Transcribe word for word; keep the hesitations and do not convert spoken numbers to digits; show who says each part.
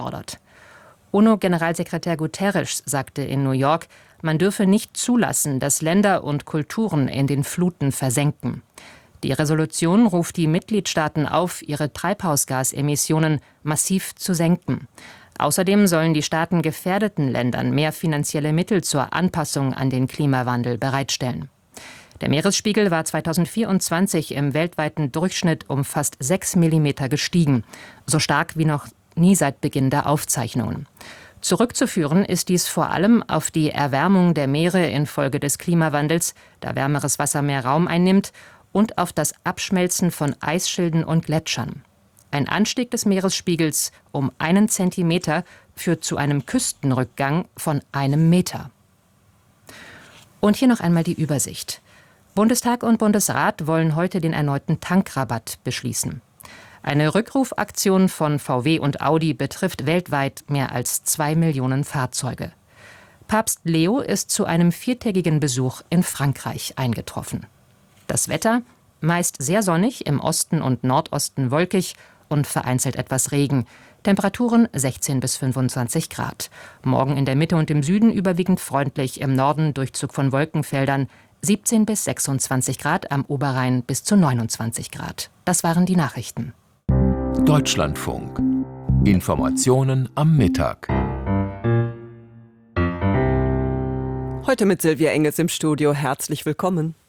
Speaker 1: fordert. UNO-Generalsekretär Guterres sagte in New York, man dürfe nicht zulassen, dass Länder und Kulturen in den Fluten versenken. Die Resolution ruft die Mitgliedstaaten auf, ihre Treibhausgasemissionen massiv zu senken. Außerdem sollen die Staaten gefährdeten Ländern mehr finanzielle Mittel zur Anpassung an den Klimawandel bereitstellen. Der Meeresspiegel war zweitausendvierundzwanzig im weltweiten Durchschnitt um fast sechs Millimeter gestiegen, so stark wie noch nie seit Beginn der Aufzeichnungen. Zurückzuführen ist dies vor allem auf die Erwärmung der Meere infolge des Klimawandels, da wärmeres Wasser mehr Raum einnimmt, und auf das Abschmelzen von Eisschilden und Gletschern. Ein Anstieg des Meeresspiegels um einen Zentimeter führt zu einem Küstenrückgang von einem Meter. Und hier noch einmal die Übersicht. Bundestag und Bundesrat wollen heute den erneuten Tankrabatt beschließen. Eine Rückrufaktion von V W und Audi betrifft weltweit mehr als zwei Millionen Fahrzeuge. Papst Leo ist zu einem viertägigen Besuch in Frankreich eingetroffen. Das Wetter? Meist sehr sonnig, im Osten und Nordosten wolkig und vereinzelt etwas Regen. Temperaturen sechzehn bis fünfundzwanzig Grad. Morgen in der Mitte und im Süden überwiegend freundlich, im Norden Durchzug von Wolkenfeldern. siebzehn bis sechsundzwanzig Grad, am Oberrhein bis zu neunundzwanzig Grad. Das waren die Nachrichten.
Speaker 2: Deutschlandfunk. Informationen am Mittag.
Speaker 3: Heute mit Silvia Engels im Studio. Herzlich willkommen.